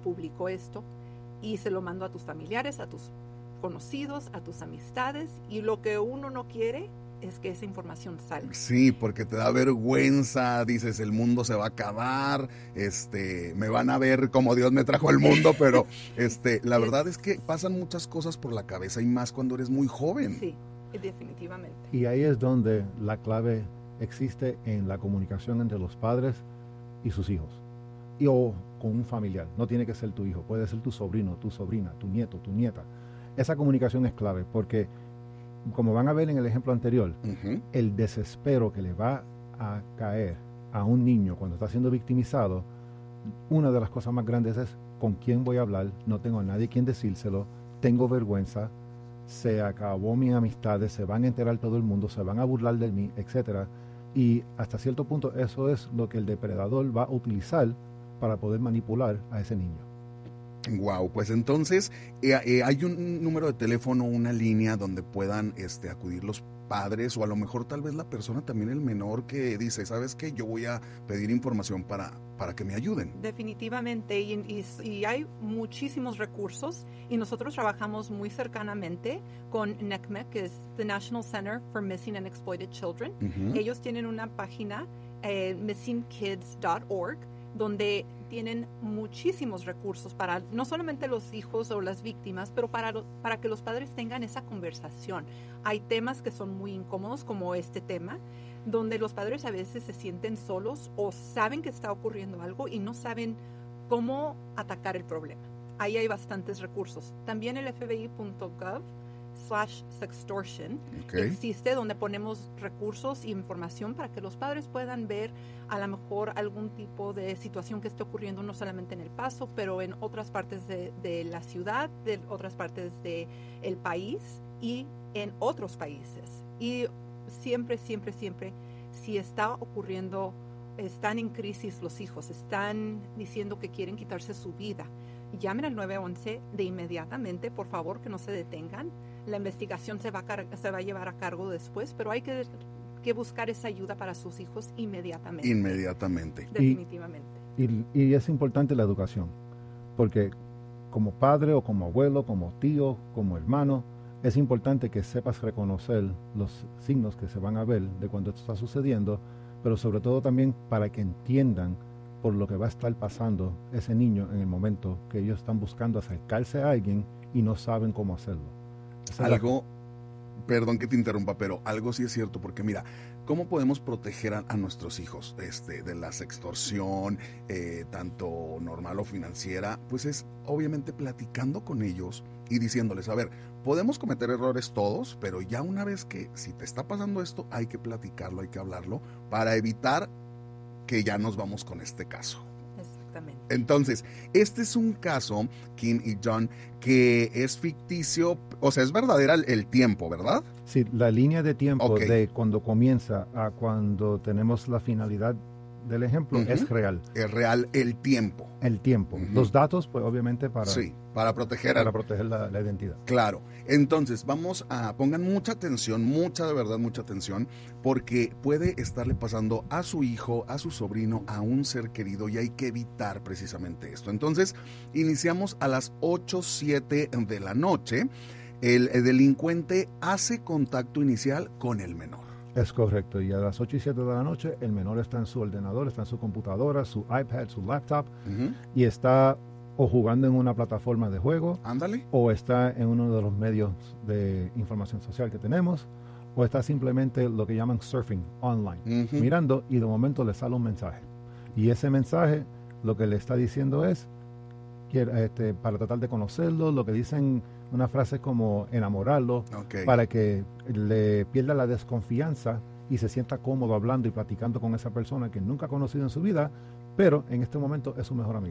publico esto y se lo mando a tus familiares, a tus conocidos, a tus amistades, y lo que uno no quiere es que esa información salga. Sí, porque te da vergüenza, dices, el mundo se va a acabar, me van a ver como Dios me trajo al mundo, pero la verdad es que pasan muchas cosas por la cabeza y más cuando eres muy joven. Sí, definitivamente. Y ahí es donde la clave existe en la comunicación entre los padres y sus hijos. O con un familiar. No tiene que ser tu hijo, puede ser tu sobrino, tu sobrina, tu nieto, tu nieta. Esa comunicación es clave porque, como van a ver en el ejemplo anterior, el desespero que le va a caer a un niño cuando está siendo victimizado, una de las cosas más grandes es con quién voy a hablar, no tengo a nadie quien decírselo, tengo vergüenza, se acabó mis amistades, se van a enterar todo el mundo, se van a burlar de mí, etcétera. Y hasta cierto punto eso es lo que el depredador va a utilizar para poder manipular a ese niño. Wow, pues entonces hay un número de teléfono, una línea donde puedan acudir los padres, o a lo mejor tal vez la persona también, el menor, que dice, ¿sabes qué? Yo voy a pedir información para que me ayuden. Definitivamente, y hay muchísimos recursos, y nosotros trabajamos muy cercanamente con NCMEC, que es the National Center for Missing and Exploited Children. Ellos tienen una página, missingkids.org, donde tienen muchísimos recursos para no solamente los hijos o las víctimas, pero para que los padres tengan esa conversación. Hay temas que son muy incómodos, como este tema, donde los padres a veces se sienten solos o saben que está ocurriendo algo y no saben cómo atacar el problema. Ahí hay bastantes recursos. También el FBI.gov/sextortion existe, donde ponemos recursos e información para que los padres puedan ver a lo mejor algún tipo de situación que esté ocurriendo no solamente en El Paso, pero en otras partes de la ciudad, de otras partes del país y en otros países. Y siempre, si está ocurriendo, están en crisis los hijos, están diciendo que quieren quitarse su vida, llamen al 911 de inmediatamente, por favor, que no se detengan. La investigación se va a llevar a cargo después, pero hay que buscar esa ayuda para sus hijos inmediatamente. Definitivamente. Y es importante la educación, porque como padre o como abuelo, como tío, como hermano, es importante que sepas reconocer los signos que se van a ver de cuando esto está sucediendo, pero sobre todo también para que entiendan por lo que va a estar pasando ese niño en el momento que ellos están buscando acercarse a alguien y no saben cómo hacerlo. Perdón que te interrumpa, pero algo sí es cierto, porque mira, ¿cómo podemos proteger a nuestros hijos de la sextorsión, tanto normal o financiera? Pues es obviamente platicando con ellos y diciéndoles, a ver, podemos cometer errores todos, pero ya una vez que si te está pasando esto, hay que platicarlo, hay que hablarlo, para evitar que ya nos vamos con este caso. Exactamente. Entonces, este es un caso, Kim y John, que es ficticio, o sea, es verdadera el tiempo, ¿verdad? Sí, la línea de tiempo de cuando comienza a cuando tenemos la finalidad del ejemplo es real. Es real el tiempo. El tiempo. Los datos, pues obviamente para proteger la identidad. Claro. Entonces, pongan mucha atención, mucha atención, porque puede estarle pasando a su hijo, a su sobrino, a un ser querido, y hay que evitar precisamente esto. Entonces, iniciamos a las 8:07 de la noche. El delincuente hace contacto inicial con el menor. Es correcto, y a las 8:07 de la noche el menor está en su ordenador, está en su computadora, su iPad, su laptop, y está o jugando en una plataforma de juego, o está en uno de los medios de información social que tenemos, o está simplemente lo que llaman surfing online, mirando, y de momento le sale un mensaje. Y ese mensaje lo que le está diciendo es, para tratar de conocerlo, lo que dicen una frase como enamorarlo, para que le pierda la desconfianza y se sienta cómodo hablando y platicando con esa persona que nunca ha conocido en su vida, pero en este momento es su mejor amigo.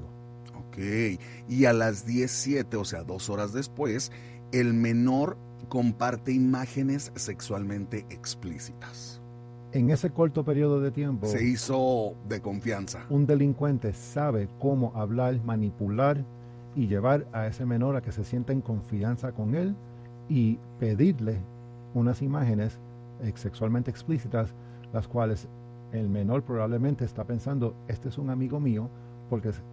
Y a las 10:07, o sea, 2 horas después, el menor comparte imágenes sexualmente explícitas. En ese corto periodo de tiempo se hizo de confianza. Un delincuente sabe cómo hablar, manipular y llevar a ese menor a que se sienta en confianza con él y pedirle unas imágenes sexualmente explícitas, las cuales el menor probablemente está pensando, este es un amigo mío, porque